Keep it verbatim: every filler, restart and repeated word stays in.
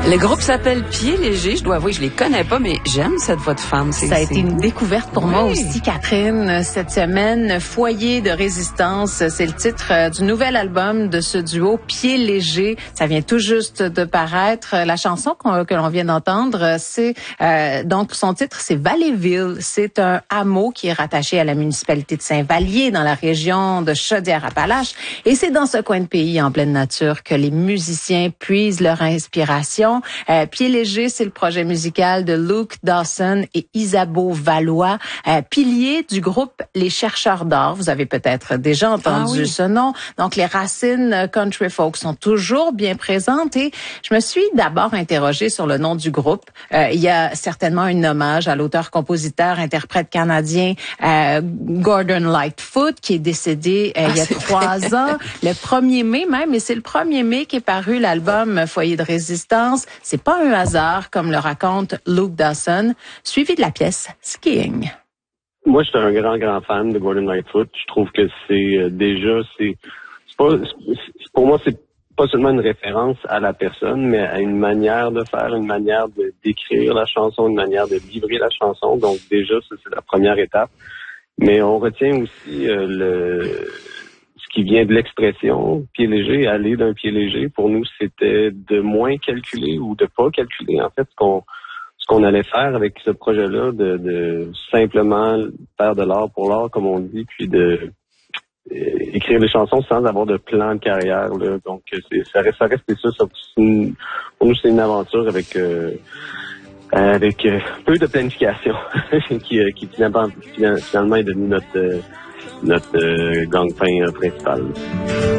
Le groupe s'appelle Pieds légers. Je dois avouer, je les connais pas, mais j'aime cette voix de femme. C'est, Ça a c'est... été une découverte pour oui. moi aussi, Catherine, cette semaine. Foyer de résistance, c'est le titre du nouvel album de ce duo Pieds légers. Ça vient tout juste de paraître. La chanson qu'on, que l'on vient d'entendre, c'est euh, donc son titre, c'est Valleyville. C'est un hameau qui est rattaché à la municipalité de Saint-Vallier, dans la région de Chaudière-Appalaches. Et c'est dans ce coin de pays, en pleine nature, que les musiciens puisent leur inspiration. Euh, Pieds légers, c'est le projet musical de Luke Dawson et Isabeau Valois, euh, piliers du groupe Les Chercheurs d'Or. Vous avez peut-être déjà entendu ah oui. ce nom. Donc, les racines country folk sont toujours bien présentes et je me suis d'abord interrogée sur le nom du groupe. Euh, il y a certainement un hommage à l'auteur-compositeur-interprète canadien euh, Gordon Lightfoot qui est décédé euh, ah, il y a trois vrai. ans, le premier mai même, et c'est le premier mai qu'est paru l'album Foyer de résistance. C'est pas un hasard, comme le raconte Luke Dawson, suivi de la pièce Skiing. Moi, je suis un grand, grand fan de Gordon Lightfoot. Je trouve que c'est euh, déjà, c'est, c'est pas, c'est, pour moi, c'est pas seulement une référence à la personne, mais à une manière de faire, une manière de d'écrire la chanson, une manière de livrer la chanson. Donc déjà, ça, c'est la première étape. Mais on retient aussi euh, le qui vient de l'expression pied léger, aller d'un pied léger. Pour nous, c'était de moins calculer ou de pas calculer, en fait, ce qu'on ce qu'on allait faire avec ce projet-là, de, de simplement faire de l'art pour l'art, comme on dit, puis de euh, écrire des chansons sans avoir de plan de carrière. Là. Donc, c'est, ça reste, ça reste ça. ça une, pour nous, c'est une aventure avec euh, avec euh, peu de planification qui, euh, qui finalement, finalement est devenu notre euh, notre euh, gang-pain euh, principal.